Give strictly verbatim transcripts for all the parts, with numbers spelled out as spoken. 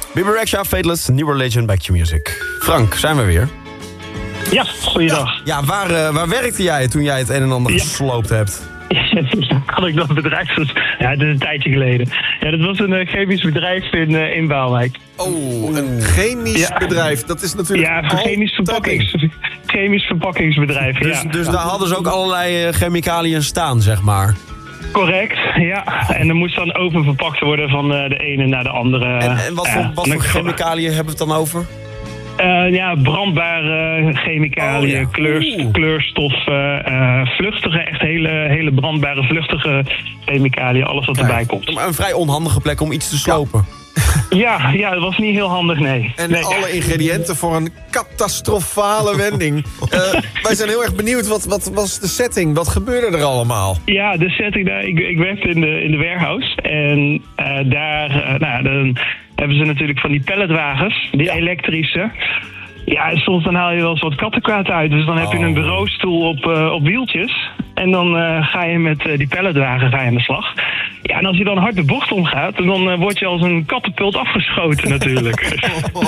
Bebe Rexha, Fateless, New Religion, Back to Music. Frank, zijn we weer? Ja, goeiedag. Ja, ja waar, uh, waar werkte jij toen jij het een en ander ja. gesloopt hebt? Ja, kan ik dat bedrijf... Ja, dat is een tijdje geleden. Ja, dat was een uh, chemisch bedrijf in, uh, in Waalwijk. Oh, een chemisch ja. bedrijf. Dat is natuurlijk... Ja, een chemisch, verpakkings, chemisch verpakkingsbedrijf, Dus, ja. dus daar hadden ze ook allerlei uh, chemicaliën staan, zeg maar? Correct, ja. En er moest dan oververpakt worden van uh, de ene naar de andere. En, en wat voor, uh, wat voor chemicaliën hebben we het dan over? Uh, ja, brandbare chemicaliën, oh, ja. kleur, kleurstoffen, uh, vluchtige, echt hele, hele brandbare, vluchtige chemicaliën, alles wat ja. erbij komt. Maar een vrij onhandige plek om iets te slopen. Ja, ja, dat was niet heel handig, nee. En nee. alle ingrediënten voor een catastrofale wending. Uh, wij zijn heel erg benieuwd, wat, wat was de setting? Wat gebeurde er allemaal? Ja, de setting, daar, ik, ik werkte in de, in de warehouse. En uh, daar, uh, nou, dan hebben ze natuurlijk van die palletwagens, die ja. elektrische. Ja, soms dan haal je wel eens wat kattenkwaad uit. Dus dan heb je een bureaustoel op, uh, op wieltjes. En dan uh, ga je met uh, die palletwagen ga je aan de slag. Ja, en als je dan hard de bocht omgaat, dan uh, word je als een katapult afgeschoten natuurlijk.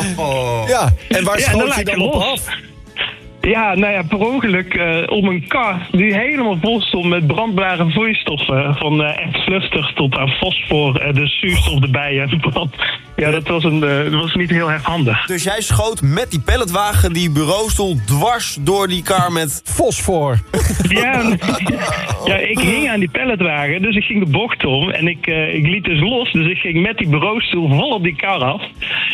Ja, en waar ja, schoot en je dan op af? Ja, nou ja, per ongeluk uh, om een kar die helemaal vol stond met brandbare vloeistoffen. Van uh, echt vluchtig tot aan fosfor, uh, de zuurstof erbij en brand. Ja, dat was, een, uh, dat was niet heel erg handig. Dus jij schoot met die palletwagen die bureaustoel dwars door die kar met fosfor. Ja, ja, ik hing aan die palletwagen, dus ik ging de bocht om en ik, uh, ik liet dus los. Dus ik ging met die bureaustoel vol op die kar af.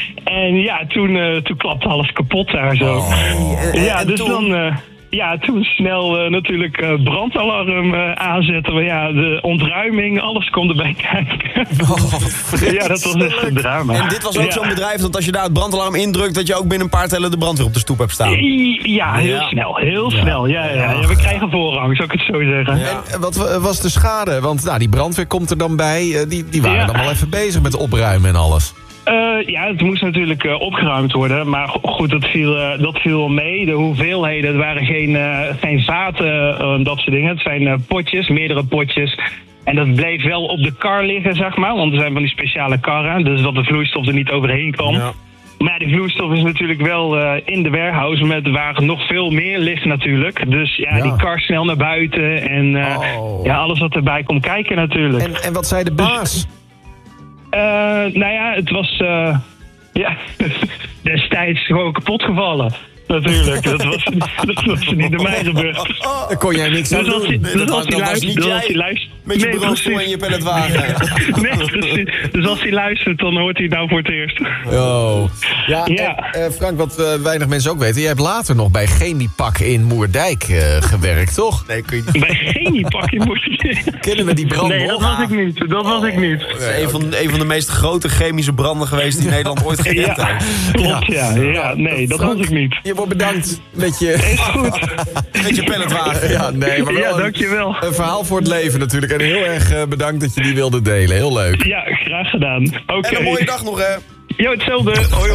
En ja, toen, uh, toen klapte alles kapot daar zo. Oh. Ja, dus dan... Uh, Ja, toen snel uh, natuurlijk uh, brandalarm uh, aanzetten. Maar ja, de ontruiming, alles komt erbij kijken. Oh, ja, dat was echt een drama. En dit was ook ja. zo'n bedrijf dat als je daar het brandalarm indrukt, dat je ook binnen een paar tellen de brandweer op de stoep hebt staan. Ja, heel ja. snel. Heel ja. snel. Ja, ja, ja. We krijgen voorrang, zou ik het zo zeggen. Ja. En wat was de schade? Want nou, die brandweer komt er dan bij. Die, die waren ja. dan wel even bezig met opruimen en alles. Uh, ja, het moest natuurlijk uh, opgeruimd worden. Maar goed, dat viel, uh, dat viel mee. De hoeveelheden, het waren geen, uh, geen vaten, uh, dat soort dingen. Het zijn uh, potjes, meerdere potjes. En dat bleef wel op de kar liggen, zeg maar. Want er zijn van die speciale karren. Dus dat de vloeistof er niet overheen kwam. Ja. Maar die vloeistof is natuurlijk wel uh, in de warehouse, met waar nog veel meer ligt natuurlijk. Dus ja, ja. die kar snel naar buiten. En uh, oh. ja, alles wat erbij komt kijken natuurlijk. En, en wat zei de baas? Dus, Uh, nou ja, het was uh, ja, destijds gewoon kapot gevallen. Natuurlijk, dat was, dat was niet door mij gebeurd. Daar kon jij niks aan dus doen. Die, nee, dus dat, als dat was niet jij luistert, met je nee, bureaustoel en je palletwagen. Nee, precies. Dus als hij luistert, dan hoort hij het nou voor het eerst. Oh. Ja, ja. En, uh, Frank, wat uh, weinig mensen ook weten, jij hebt later nog bij Chemiepak in Moerdijk uh, gewerkt, toch? Nee, kun je niet. Bij Chemiepak in Moerdijk? Kennen we die brand? Nee, dat was ik niet. Dat was ik niet. Oh, nee, een, van, een van de meest grote chemische branden geweest die Nederland ooit gekend ja, heeft. Klopt, ja. ja. Nee, dat Frank, was ik niet. Je wordt bedankt met je... Is goed. Met je palletwagen. Ja, nee, maar wel ja, dankjewel. Een, een verhaal voor het leven natuurlijk. En heel erg uh, bedankt dat je die wilde delen. Heel leuk. Ja, graag gedaan. Okay. En een mooie dag nog, hè. Jo, hetzelfde. Hoi.